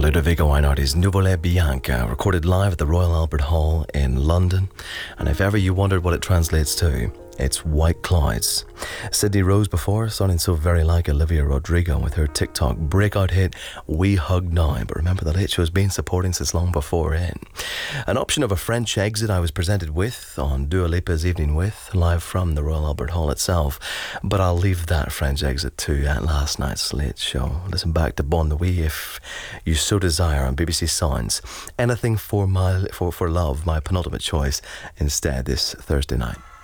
Ludovico Einaudis Nuvole Bianca, recorded live at the Royal Albert Hall in London. And if ever you wondered what it translates to, it's White Clouds. Sydney Rose before, sounding so very like Olivia Rodrigo with her TikTok breakout hit, We Hug Now. But remember, the late show has been supporting since long before it. An option of a French exit I was presented with on Dua Lipa's Evening With, live from the Royal Albert Hall itself. But I'll leave that French exit to last night's late show. Listen back to Bon Nuit if you so desire on BBC Sounds. Anything for Love, my penultimate choice instead this Thursday night.